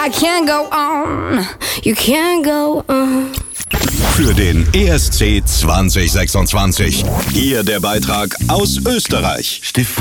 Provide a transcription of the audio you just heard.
I can't go on, you can't go on. Für den ESC 2026. Hier der Beitrag aus Österreich. Stiftung